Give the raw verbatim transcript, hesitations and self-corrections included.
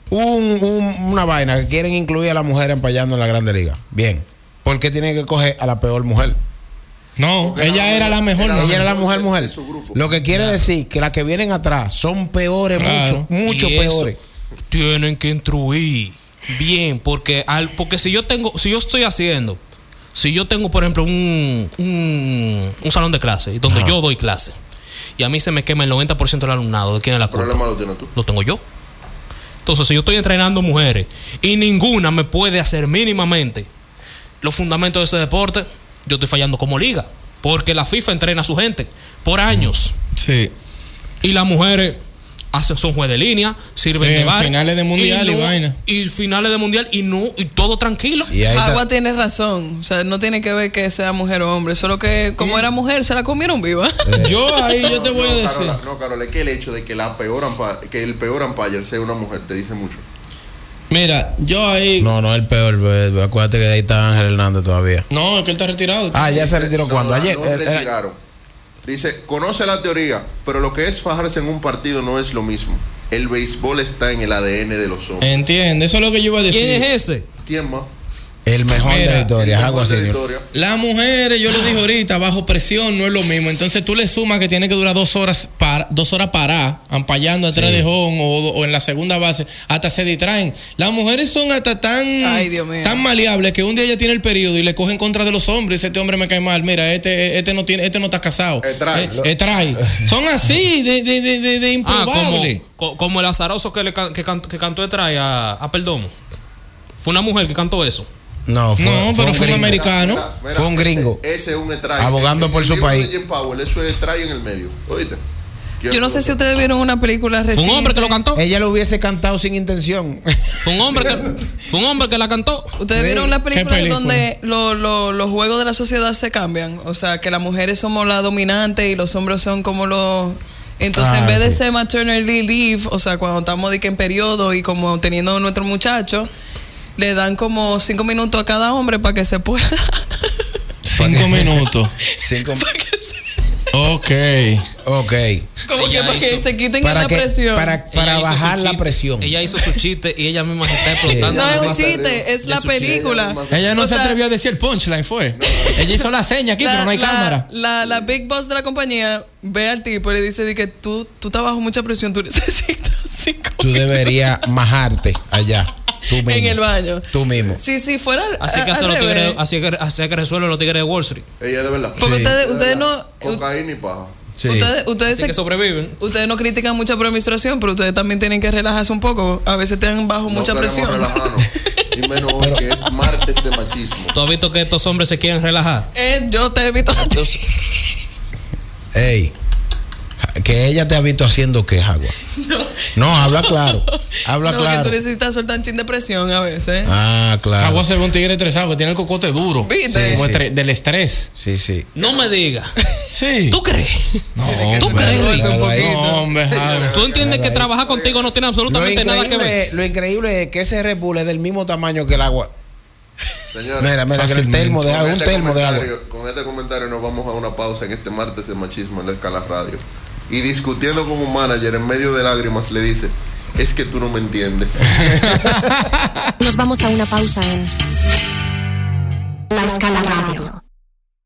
un, un, una vaina que quieren incluir a la mujer empallando en la Grande Liga. Bien. ¿Por qué tienen que coger a la peor mujer? No, Porque ella era la mejor. Ella era la mujer, mujer. De, de su grupo. Lo que quiere claro. decir que las que vienen atrás son peores, Claro. mucho, mucho peores. Tienen que instruir bien, porque al, porque si yo tengo, si yo estoy haciendo, si yo tengo, por ejemplo, un, un, un salón de clase donde Ajá. yo doy clase y a mí se me quema el noventa por ciento del alumnado, ¿de quién es la culpa? ¿El problema lo tienes tú? Lo tengo yo. Entonces, si yo estoy entrenando mujeres y ninguna me puede hacer mínimamente los fundamentos de ese deporte, yo estoy fallando como liga. Porque la FIFA entrena a su gente por años. Sí. Y las mujeres hacen, son juez de línea, sirven sí, de bar. finales de mundial y, y, no, y vaina. Y finales de mundial y no, y todo tranquilo. Y Agua tiene razón. O sea, no tiene que ver que sea mujer o hombre. Solo que como sí. era mujer, se la comieron viva. Eh. Yo ahí yo te voy no, a decir. Carola, no, Carol, es que el hecho de que la peor umpire, que el peor umpire sea una mujer te dice mucho. Mira, yo ahí. No, no, el peor. Acuérdate que ahí está Ángel Hernández todavía. No, es que él está retirado. Ah, ya se retiró no, cuando. No, ayer. No eh, retiraron. Dice, conoce la teoría, pero lo que es fajarse en un partido no es lo mismo. El béisbol está en el A D N de los hombres. Entiende, eso es lo que yo iba a decir. ¿Quién es ese? ¿Quién más? El mejor Mira, de la historia, algo así. Las mujeres, yo lo dije ahorita, bajo presión no es lo mismo. Entonces tú le sumas que tiene que durar dos horas para, dos horas parada, ampallando atrás sí. de home o, o en la segunda base, hasta se distraen. Las mujeres son hasta tan, Ay, Dios mío. tan maleables que un día ella tiene el periodo y le cogen contra de los hombres. Este hombre me cae mal. Mira, este, este no tiene, este no está casado. Eh, trae. Eh, eh, trae. Son así de, de, de, de, de improbables. Ah, como, como el azaroso que, le, que, cantó, que cantó trae a, a Perdomo. Fue una mujer que cantó eso. No, fue, no, fue pero un fue un americano. Mira, mira, fue un gringo. Ese, ese es un try. Abogando el, por el su país. De Jim Powell, eso es try en el medio. ¿Oíste? Yo no sé si ustedes vieron una película reciente. Fue un hombre que lo cantó. Ella lo hubiese cantado sin intención. Fue un hombre que, fue un hombre que la cantó. Ustedes vieron la película, película? donde lo, lo, los juegos de la sociedad se cambian. O sea, que las mujeres somos las dominantes y los hombres son como los... Entonces, ah, en vez sí. de ser maternity leave, o sea, cuando estamos de que en periodo y como teniendo nuestro muchacho, le dan como cinco minutos a cada hombre para que se pueda. Cinco minutos. Cinco para que se... Ok. Ok. Como ella que para hizo, que se quiten para la que, presión. Para, para bajar la presión. Ella hizo su chiste y ella misma se está explotando. No es un chiste, es la película. Ella, ella no o se sea, atrevió a decir el punchline, fue. No, no. Ella hizo la seña aquí, la, pero no hay la, cámara. La, la big boss de la compañía ve al tipo y le dice que tú, tú estás bajo mucha presión, tú necesitas cinco Tú deberías majarte allá. Tú mismo. En el baño. Tú mismo. Sí, sí, fuera. Así que hacen los tigres, así que, así que resuelven los tigres de Wall Street. Ella de verdad. Porque sí. ustedes, de ustedes verdad. no. Cocaína y paja. Sí. Ustedes, ustedes así se, que sobreviven. Ustedes no critican mucha promiscuación, pero ustedes también tienen que relajarse un poco. A veces están bajo no mucha presión. Relajarnos. Y menos hoy que es martes de machismo. ¿Tú has visto que estos hombres se quieren relajar? Eh, yo te he visto a ti. Ey. Que ella te ha visto haciendo qué, Agua. No, no habla claro. Habla no, claro. Que tú necesitas soltar un chin de presión a veces. Ah, claro. Agua se ve un tigre estresado que tiene el cocote duro. ¿Viste? Sí, como sí. estre- del estrés. Sí, sí. No me digas. Sí. ¿Tú crees? No, ¿Tú crees, un Rico? poquito. No, hombre, Javi. ¿Tú entiendes que trabajar contigo no tiene absolutamente nada que ver? Lo increíble es que ese Red Bull es del mismo tamaño que el agua. Señores, mira, mira, que el termo de agua, un este termo de agua. Con este comentario nos vamos a una pausa en este martes de machismo en la Escala Radio. Y discutiendo como manager en medio de lágrimas le dice, es que tú no me entiendes. Nos vamos a una pausa en La Escala Radio.